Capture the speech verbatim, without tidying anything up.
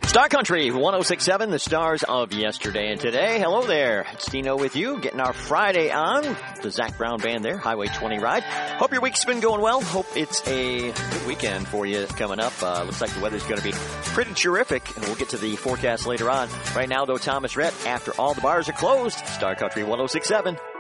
Star Country one oh six point seven, the stars of yesterday and today. Hello there. It's Dino with you, getting our Friday on. The Zach Brown Band there, Highway twenty ride. Hope your week's been going well. Hope it's a good weekend for you coming up. Uh, looks like the weather's going to be pretty terrific, and we'll get to the forecast later on. Right now, though, Thomas Rhett, after all the bars are closed, Star Country one oh six point seven.